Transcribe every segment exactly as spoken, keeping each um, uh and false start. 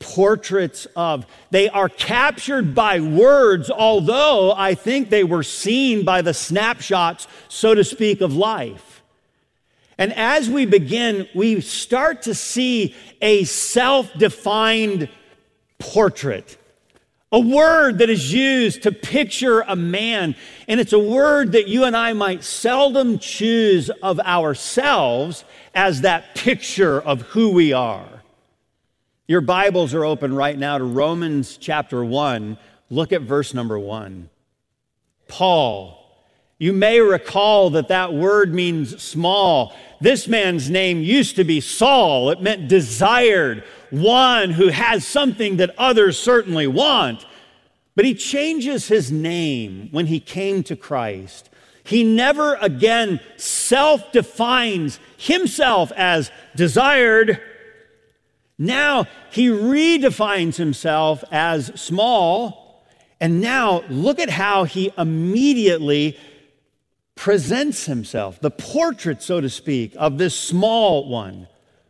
portraits of. They are captured by words, although I think they were seen by the snapshots, so to speak, of life. And as we begin, we start to see a self-defined portrait. A word that is used to picture a man, and it's a word that you and I might seldom choose of ourselves as that picture of who we are. Your Bibles are open right now to Romans chapter one. Look at verse number one. Paul. You may recall that that word means small. This man's name used to be Saul. It meant desired, one who has something that others certainly want. But he changes his name when he came to Christ. He never again self-defines himself as desired. Now he redefines himself as small. And now look at how he immediately presents himself, the portrait, so to speak, of this small one.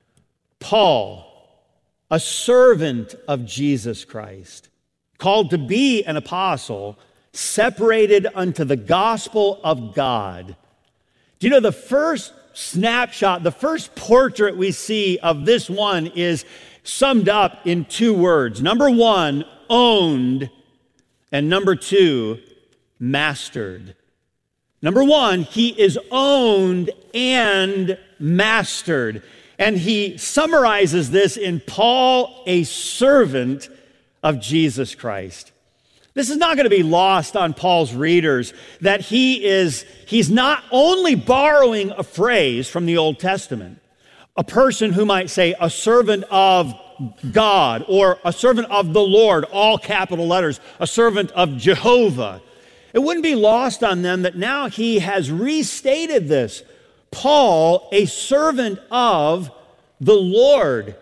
Paul, a servant of Jesus Christ, called to be an apostle, separated unto the gospel of God. Do you know the first snapshot, the first portrait we see of this one is summed up in two words. Number one, owned, and number two, mastered. Number one, he is owned and mastered. And he summarizes this in Paul, a servant of Jesus Christ. This is not going to be lost on Paul's readers that he is, he's not only borrowing a phrase from the Old Testament, a person who might say a servant of God or a servant of the Lord, all capital letters, a servant of Jehovah. It wouldn't be lost on them that now he has restated this. Paul, a servant of the Lord,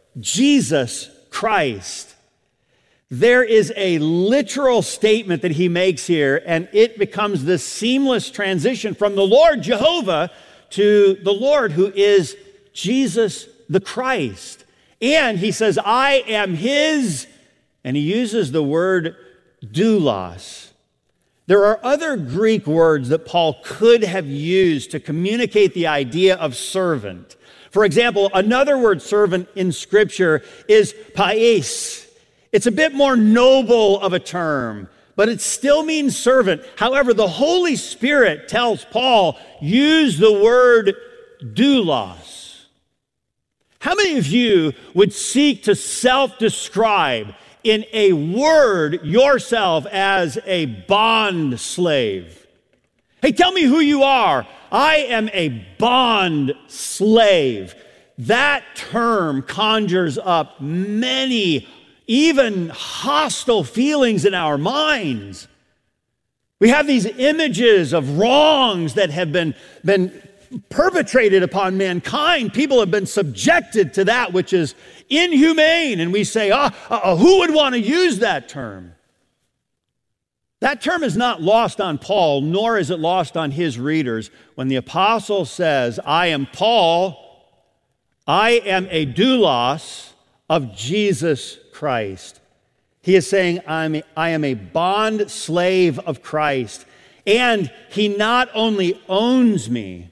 Jesus Christ. There is a literal statement that he makes here, and it becomes this seamless transition from the Lord Jehovah to the Lord who is Jesus the Christ. And he says, I am his, and he uses the word doulos. There are other Greek words that Paul could have used to communicate the idea of servant. For example, another word servant in Scripture is pais. It's a bit more noble of a term, but it still means servant. However, the Holy Spirit tells Paul, use the word doulos. How many of you would seek to self-describe in a word yourself as a bond slave? Hey, tell me who you are. I am a bond slave. That term conjures up many, even hostile feelings in our minds. We have these images of wrongs that have been, been perpetrated upon mankind. People have been subjected to that which is inhumane, and we say, ah, uh, who would want to use that term? That term is not lost on Paul, nor is it lost on his readers. When the apostle says, I am Paul, I am a doulos of Jesus Christ. He is saying, I'm, I am a bond slave of Christ, and he not only owns me,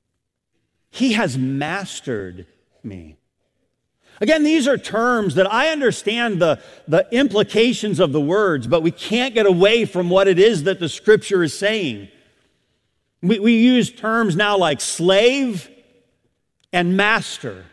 he has mastered me. Again, these are terms that I understand the, the implications of the words, but we can't get away from what it is that the Scripture is saying. We, we use terms now like slave and master.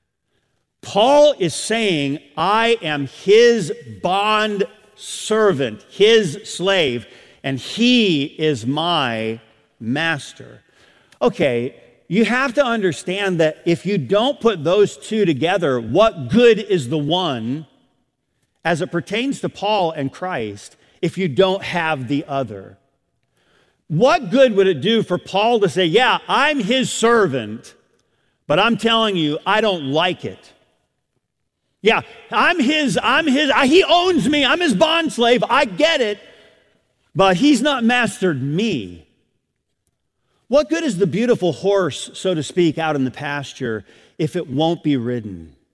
Paul is saying, I am his bond servant, his slave, and he is my master. Okay, you have to understand that if you don't put those two together, what good is the one as it pertains to Paul and Christ if you don't have the other? What good would it do for Paul to say, yeah, I'm his servant, but I'm telling you, I don't like it. Yeah, I'm his, I'm his, he owns me, I'm his bond slave, I get it, but he's not mastered me. What good is the beautiful horse, so to speak, out in the pasture if it won't be ridden?